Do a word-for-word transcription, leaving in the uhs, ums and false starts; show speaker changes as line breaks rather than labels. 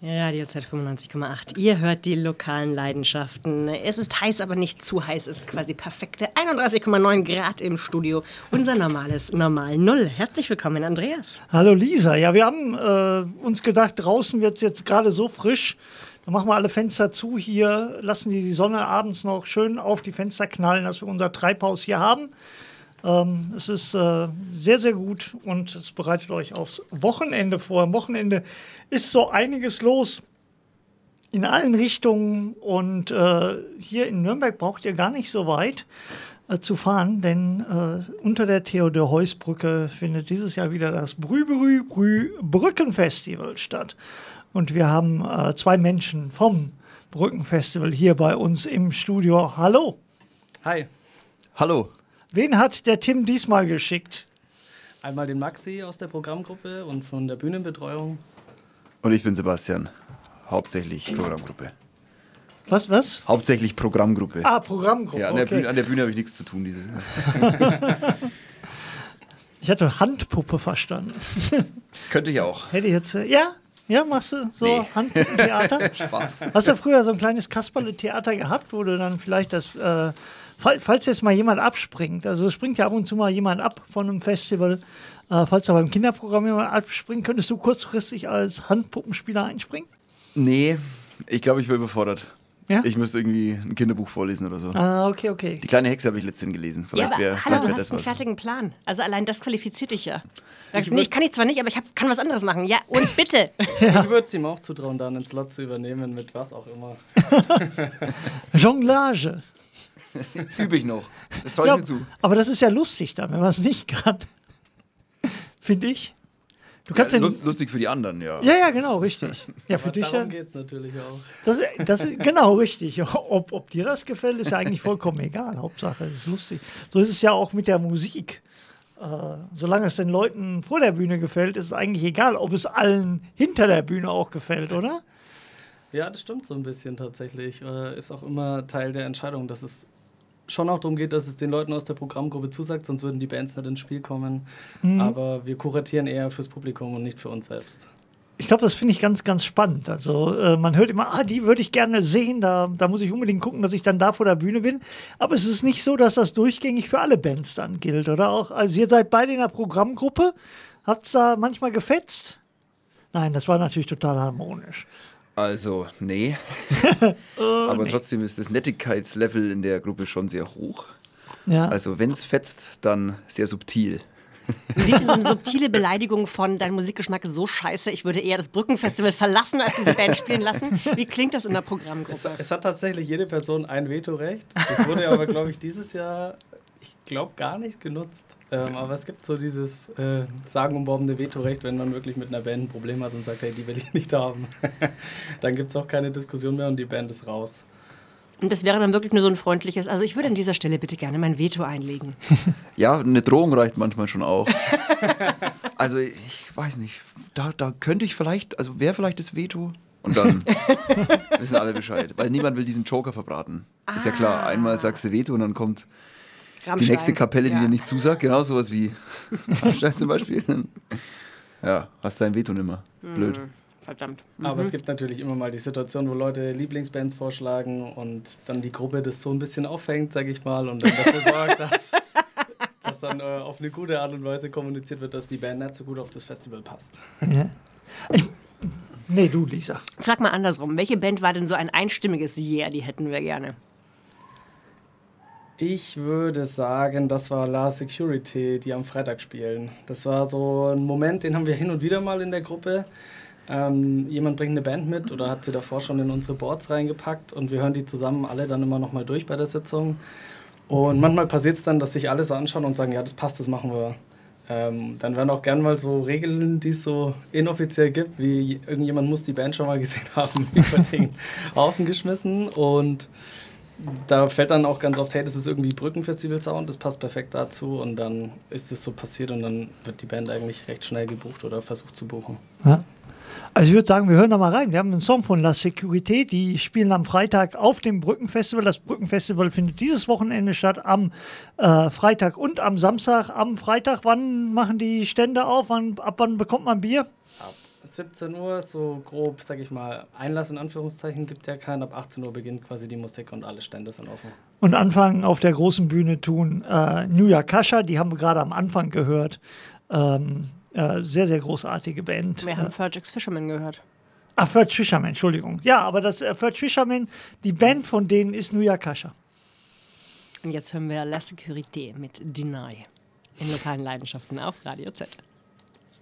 Radio Z fünfundneunzig Komma acht. Ihr hört die lokalen Leidenschaften. Es ist heiß, aber nicht zu heiß. Es ist quasi perfekte einunddreißig Komma neun Grad im Studio. Unser normales Normal Null. Herzlich willkommen, Andreas.
Hallo Lisa. Ja, wir haben äh, uns gedacht, draußen wird es jetzt gerade so frisch. Dann machen wir alle Fenster zu hier, lassen die, die Sonne abends noch schön auf die Fenster knallen, dass wir unser Treibhaus hier haben. Ähm, es ist äh, sehr, sehr gut und es bereitet euch aufs Wochenende vor. Am Wochenende ist so einiges los in allen Richtungen und äh, hier in Nürnberg braucht ihr gar nicht so weit äh, zu fahren, denn äh, unter der Theodor-Heuss-Brücke findet dieses Jahr wieder das Brü-Brü-Brü-Brückenfestival statt. Und wir haben äh, zwei Menschen vom Brückenfestival hier bei uns im Studio. Hallo.
Hi.
Hallo.
Wen hat der Tim diesmal geschickt?
Einmal den Maxi aus der Programmgruppe und von der Bühnenbetreuung.
Und ich bin Sebastian, hauptsächlich Programmgruppe.
Was, was?
Hauptsächlich Programmgruppe.
Ah, Programmgruppe,
Ja, an der
okay.
Bühne, an der Bühne habe ich nichts zu tun. Dieses
Ich hatte Handpuppe verstanden.
Könnte ich auch.
Hätte ich jetzt, äh, ja? Ja, machst du so
Nee.
Handpuppentheater?
Spaß.
Hast du früher so ein kleines Kasperle-Theater gehabt, wo du dann vielleicht das, äh, fall, falls jetzt mal jemand abspringt, also es springt ja ab und zu mal jemand ab von einem Festival, äh, falls da beim Kinderprogramm jemand abspringt, könntest du kurzfristig als Handpuppenspieler einspringen?
Nee, ich glaube, ich wäre überfordert.
Ja?
Ich müsste irgendwie ein Kinderbuch vorlesen oder so.
Ah, okay, okay.
Die kleine Hexe habe ich letztens gelesen.
Ja,
Vielleicht
aber
wäre
hallo,
vielleicht
du
wär
hast
das
einen
was.
fertigen Plan. Also allein das qualifiziert dich ja. Sagst du, nee, ich kann nicht zwar nicht, aber ich hab, kann was anderes machen. Ja, und bitte.
Ich würde es ihm auch zutrauen, da einen Slot zu übernehmen mit was auch immer.
Jonglage.
Übe ich noch. Das traue ich
Ja,
mir zu.
aber das ist ja lustig dann, wenn man es nicht kann. Finde ich. Du kannst
Ja,
ja,
lust, lustig für die anderen, ja.
ja, ja, genau, richtig. Ja, für
Aber
dich ja.
darum geht es natürlich auch.
Das, das ist genau richtig. Ob, ob dir das gefällt, ist ja eigentlich vollkommen egal. Hauptsache, es ist lustig. So ist es ja auch mit der Musik. Äh, solange es den Leuten vor der Bühne gefällt, ist es eigentlich egal, ob es allen hinter der Bühne auch gefällt, oder?
Ja, das stimmt so ein bisschen tatsächlich. Äh, Ist auch immer Teil der Entscheidung, dass es schon auch darum geht, dass es den Leuten aus der Programmgruppe zusagt, sonst würden die Bands nicht ins Spiel kommen.
Mhm.
Aber wir kuratieren eher fürs Publikum und nicht für uns selbst.
Ich glaube, das finde ich ganz, ganz spannend. Also äh, man hört immer, ah, die würde ich gerne sehen, da, da muss ich unbedingt gucken, dass ich dann da vor der Bühne bin. Aber es ist nicht so, dass das durchgängig für alle Bands dann gilt, oder? Auch, also ihr seid beide in der Programmgruppe. Hat es da manchmal gefetzt? Nein, das war natürlich total harmonisch.
Also, nee. Aber trotzdem ist das Nettigkeitslevel in der Gruppe schon sehr hoch.
Ja.
Also, wenn es fetzt, dann sehr subtil.
Wie sieht denn so eine subtile Beleidigung von dein Musikgeschmack ist so scheiße, ich würde eher das Brückenfestival verlassen, als diese Band spielen lassen? Wie klingt das in der
Es,
Programmgruppe?
es hat tatsächlich jede Person ein Vetorecht. Das wurde aber, glaube ich, dieses Jahr, ich glaube, gar nicht genutzt. Ähm, aber es gibt so dieses äh, sagenumworbene Vetorecht, wenn man wirklich mit einer Band ein Problem hat und sagt, hey, die will ich nicht haben. Dann gibt es auch keine Diskussion mehr und die Band ist raus.
Und das wäre dann wirklich nur so ein freundliches, also ich würde an dieser Stelle bitte gerne mein Veto einlegen.
Ja, eine Drohung reicht manchmal schon auch. Also, ich weiß nicht, da, da könnte ich vielleicht, also wäre vielleicht das Veto. Und dann wissen alle Bescheid. Weil niemand will diesen Joker verbraten. Ist ja klar, einmal sagst du Veto und dann kommt die nächste Kapelle, die
ja.
dir nicht zusagt. Genau sowas wie Rammstein zum Beispiel. Ja, hast dein Veto nimmer. Blöd.
Verdammt.
Aber es gibt natürlich immer mal die Situation, wo Leute Lieblingsbands vorschlagen und dann die Gruppe das so ein bisschen auffängt, sage ich mal, und dann dafür sorgt, dass, dass dann äh, auf eine gute Art und Weise kommuniziert wird, dass die Band nicht so gut auf das Festival passt.
Ja. Ich, nee, du, Lisa.
Frag mal andersrum, welche Band war denn so ein einstimmiges Yeah, die hätten wir gerne?
Ich würde sagen, das war La Security, die am Freitag spielen. Das war so ein Moment, den haben wir hin und wieder mal in der Gruppe. Ähm, jemand bringt eine Band mit oder hat sie davor schon in unsere Boards reingepackt und wir hören die zusammen alle dann immer noch mal durch bei der Sitzung. Und manchmal passiert es dann, dass sich alle so anschauen und sagen, ja, das passt, das machen wir. Ähm, dann werden auch gern mal so Regeln, die es so inoffiziell gibt, wie irgendjemand muss die Band schon mal gesehen haben, über den Haufen geschmissen. Und da fällt dann auch ganz oft, hey, das ist irgendwie Brückenfestival-Sound, das passt perfekt dazu. Und dann ist es so passiert und dann wird die Band eigentlich recht schnell gebucht oder versucht zu buchen.
Ja. Also ich würde sagen, wir hören da mal rein. Wir haben einen Song von La Sécurité, die spielen am Freitag auf dem Brückenfestival. Das Brückenfestival findet dieses Wochenende statt, am äh, Freitag und am Samstag. Am Freitag, wann machen die Stände auf? Wann, ab wann bekommt man Bier?
Ab siebzehn Uhr, so grob, sag ich mal, Einlass in Anführungszeichen gibt ja keinen. Ab achtzehn Uhr beginnt quasi die Musik und alle Stände sind offen.
Und Anfang auf der großen Bühne tun äh, Nuya Kasha, die haben wir gerade am Anfang gehört. Ähm, äh, sehr, sehr großartige Band.
Wir haben Fergix Fisherman gehört.
Ach, Ferg Fisherman, Entschuldigung. Ja, aber das äh, Ferg Fisherman, die Band von denen ist Nuya Kasha.
Und jetzt hören wir La Sécurité mit Deny in lokalen Leidenschaften auf Radio Z.